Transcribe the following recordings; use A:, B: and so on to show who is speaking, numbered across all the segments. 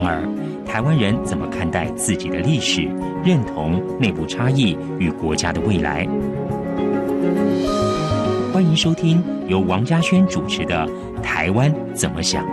A: 二，台湾人怎么看待自己的历史，认同内部差异与国家的未来。欢迎收听由王嘉轩主持的《台湾怎么想》。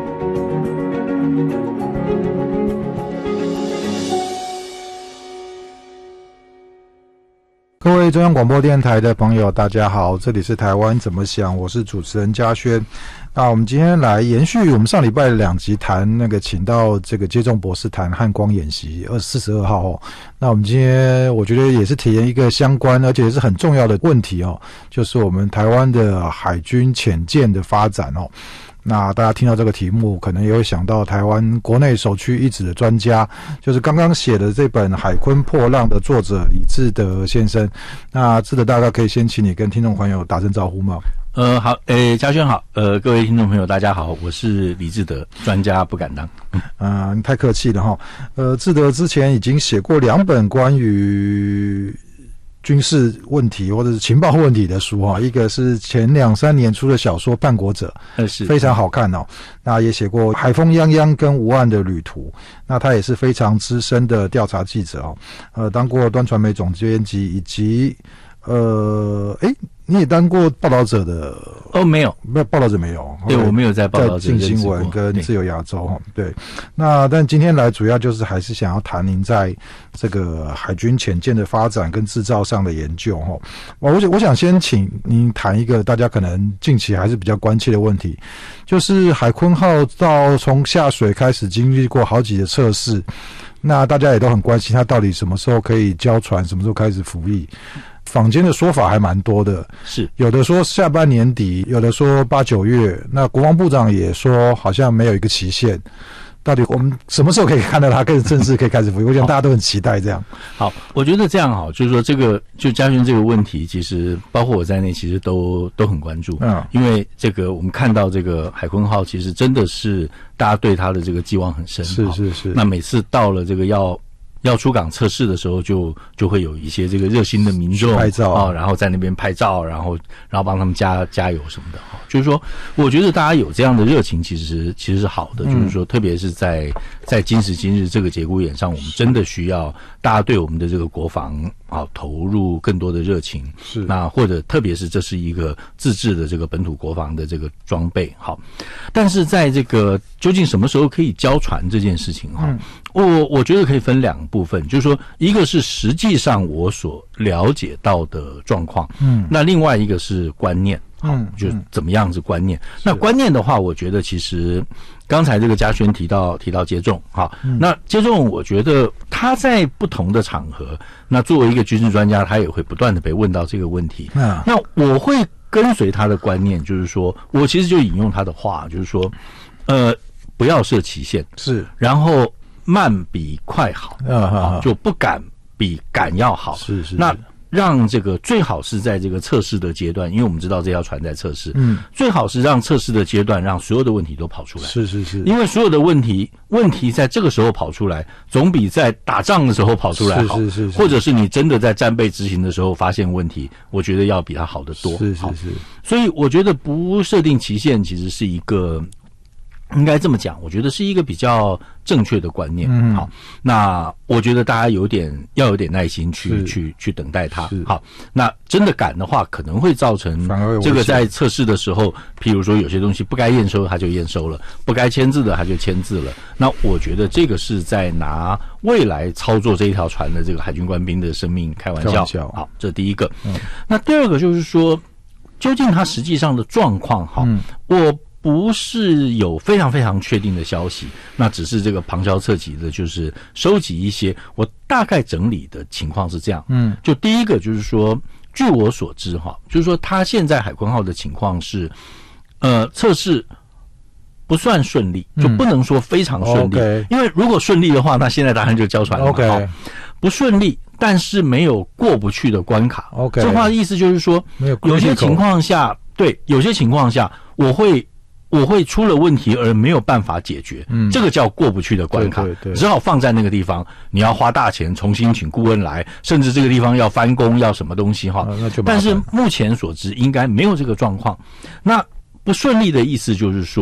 B: 各位中央广播电台的朋友，大家好，这里是台湾怎么想，我是主持人嘉轩。那我们今天来延续我们上礼拜的2集谈那个请到这个接种博士谈汉光演习42号哦。那我们今天我觉得也是体验一个相关而且也是很重要的问题哦，就是我们台湾的海军潜舰的发展哦。那大家听到这个题目，可能也会想到台湾国内首屈一指的专家，就是刚刚写的这本《海鲲破浪》的作者李志德先生。那志德大概可以先请你跟听众朋友打声招呼吗？
C: 好，嘉轩好，各位听众朋友大家好，我是李志德，专家不敢当。
B: 你太客气了哈。志德之前已经写过2本关于军事问题或者是情报问题的书哈，一个是前2-3年出的小说《叛国者》，是非常好看哦。那也写过《海风泱泱》跟《无岸的旅途》，那他也是非常资深的调查记者哦，当过端传媒总编辑，以及你也当过报道者的
C: 没有，
B: 报道者没有，
C: 对，我没有在报道者
B: 在镜新闻跟自由亚洲对。那但今天来主要就是还是想要谈您在这个海军潜舰的发展跟制造上的研究我想先请您谈一个大家可能近期还是比较关切的问题，就是海鲲号到从下水开始经历过好几个测试，那大家也都很关心它到底什么时候可以交船，什么时候开始服役。坊间的说法还蛮多的，
C: 是有
B: 的说下半年底，有的说8-9月，那国防部长也说好像没有一个期限，到底我们什么时候可以看到它正式可以开始服役？我想大家都很期待这样。
C: 好，我觉得这样好，就是说这个就嘉轩这个问题，其实包括我在内，其实都很关注。因为这个我们看到这个海鲲号，其实真的是大家对它的这个寄望很深。是。那每次到了这个要出港测试的时候，就会有一些这个热心的民众
B: 拍照
C: 然后在那边拍照，然后帮他们加油什么的就是说，我觉得大家有这样的热情，其实是好的。就是说，特别是在今时今日这个节骨眼上，我们真的需要大家对我们的这个国防投入更多的热情。是。那或者特别是这是一个自制的这个本土国防的这个装备。好，但是在这个究竟什么时候可以交船这件事情我觉得可以分2部分，就是说，一个是实际上我所了解到的状况，那另外一个是观念，就怎么样是观念。那观念的话，我觉得其实刚才这个嘉轩提到接种，那接种我觉得他在不同的场合，那作为一个军事专家，他也会不断的被问到这个问题。那我会跟随他的观念，就是说我其实就引用他的话，就是说，不要设期限，是，然后慢比快好，就不敢比敢要好。是。那让这个最好是在这个测试的阶段，因为我们知道这条船在测试，最好是让测试的阶段让所有的问题都跑出来。是。因为所有的问题在这个时候跑出来，总比在打仗的时候跑出来好。是。或者是你真的在战备执行的时候发现问题，我觉得要比它好得多。是。所以我觉得不设定期限其实是一个，应该这么讲，我觉得是一个比较正确的观念。好，那我觉得大家要有点耐心去等待它。好，那真的赶的话，可能会造成这个在测试的时候，譬如说有些东西不该验收，它就验收了；不该签字的，它就签字了。那我觉得这个是在拿未来操作这一条船的这个海军官兵的生命开玩笑。好，这第一个。那第二个就是说，究竟它实际上的状况，我不是有非常非常确定的消息，那只是这个旁敲侧击的，就是收集一些我大概整理的情况是这样。就第一个就是说，据我所知就是说他现在海鲲号的情况是，测试不算顺利，就不能说非常顺利，因为如果顺利的话，那现在当然就交船了。不顺利，但是没有过不去的关卡。这话的意思就是说，有些情况下，有些情况下我会出了问题而没有办法解决，这个叫过不去的关卡，只好放在那个地方，你要花大钱重新请顾问来，甚至这个地方要翻工，要什么东西但是目前所知应该没有这个状况。那不顺利的意思就是说，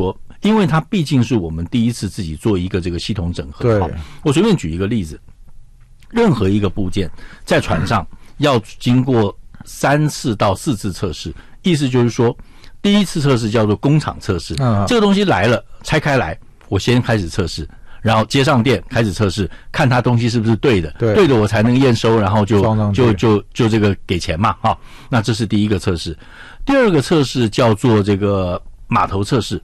C: 因为它毕竟是我们第一次自己做一个这个系统整合。好，我随便举一个例子，任何一个部件在船上要经过3次到4次测试，意思就是说，第一次测试叫做工厂测试，这个东西来了，拆开来，我先开始测试。然后接上电开始测试，看它东西是不是对的，对的我才能验收，然后就这个给钱嘛，那这是第一个测试。第二个测试叫做这个码头测试，